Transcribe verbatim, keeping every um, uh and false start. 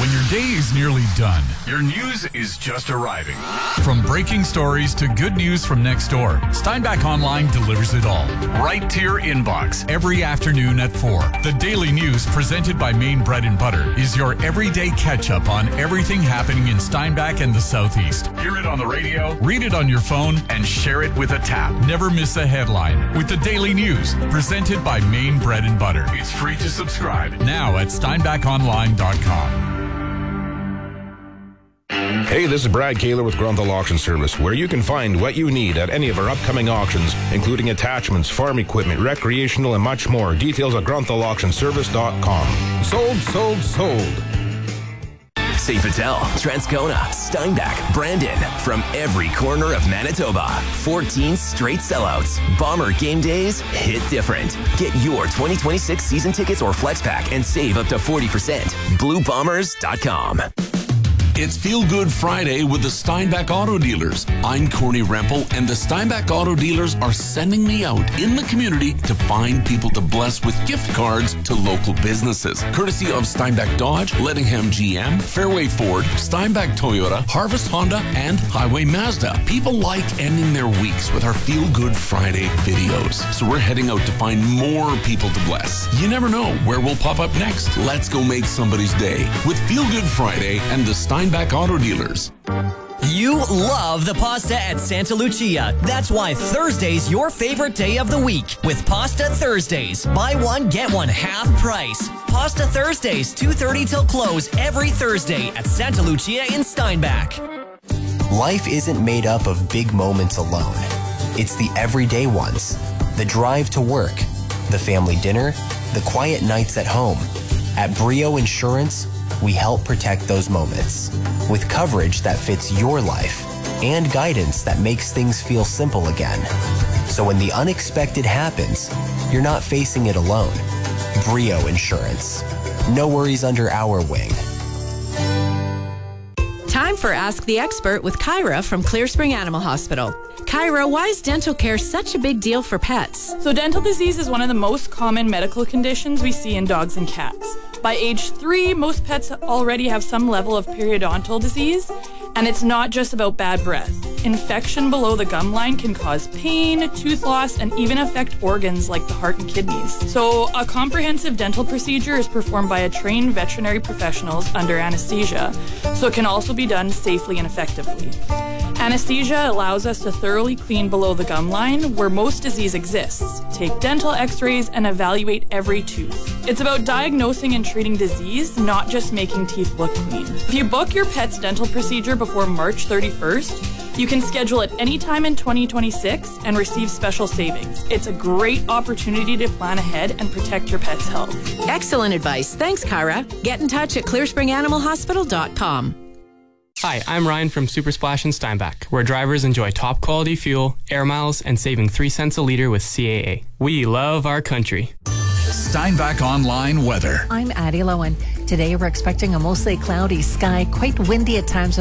When your day is nearly done, your news is just arriving. From breaking stories to good news from next door, Steinbach Online delivers it all, right to your inbox every afternoon at four. The Daily News, presented by Maine Bread and Butter, is your everyday catch-up on everything happening in Steinbach and the Southeast. Hear it on the radio, read it on your phone, and share it with a tap. Never miss a headline with the Daily News, presented by Maine Bread and Butter. It's free to subscribe now at steinbach online dot com. Hey, this is Brad Kaler with Grunthal Auction Service, where you can find what you need at any of our upcoming auctions, including attachments, farm equipment, recreational, and much more. Details at grunthal auction service dot com. Sold, sold, sold. Saint Patel, Transcona, Steinbach, Brandon. From every corner of Manitoba. fourteen straight sellouts. Bomber game days hit different. Get your twenty twenty-six season tickets or flex pack and save up to forty percent. blue bombers dot com. It's Feel Good Friday with the Steinbach Auto Dealers. I'm Corny Rempel, and the Steinbach Auto Dealers are sending me out in the community to find people to bless with gift cards to local businesses. Courtesy of Steinbach Dodge, Lettingham G M, Fairway Ford, Steinbach Toyota, Harvest Honda, and Highway Mazda. People like ending their weeks with our Feel Good Friday videos. So we're heading out to find more people to bless. You never know where we'll pop up next. Let's go make somebody's day with Feel Good Friday and the Steinbach Back Auto Dealers. You love the pasta at Santa Lucia. That's why Thursday's your favorite day of the week with Pasta Thursdays. Buy one, get one half price. Pasta Thursdays, two thirty till close every Thursday at Santa Lucia in Steinbach. Life isn't made up of big moments alone. It's the everyday ones. The drive to work, the family dinner, the quiet nights at home. At Brio Insurance, we help protect those moments with coverage that fits your life and guidance that makes things feel simple again. So when the unexpected happens, you're not facing it alone. Brio Insurance. No worries under our wing. Time for Ask the Expert with Kyra from Clear Spring Animal Hospital. Kyra, why is dental care such a big deal for pets? So dental disease is one of the most common medical conditions we see in dogs and cats. By age three, most pets already have some level of periodontal disease, and it's not just about bad breath. Infection below the gum line can cause pain, tooth loss, and even affect organs like the heart and kidneys. So a comprehensive dental procedure is performed by a trained veterinary professionals under anesthesia, so it can also be done safely and effectively. Anesthesia allows us to thoroughly clean below the gum line where most disease exists, take dental x-rays, and evaluate every tooth. It's about diagnosing and treating disease, not just making teeth look clean. If you book your pet's dental procedure before March thirty-first, you can schedule it anytime in twenty twenty-six and receive special savings. It's a great opportunity to plan ahead and protect your pet's health. Excellent advice. Thanks, Kyra. Get in touch at clear spring animal hospital dot com. Hi, I'm Ryan from Super Splash in Steinbach, where drivers enjoy top quality fuel, air miles, and saving three cents a liter with C A A. We love our country. Steinbach Online weather. I'm Addie Lowen. Today we're expecting a mostly cloudy sky, quite windy at times.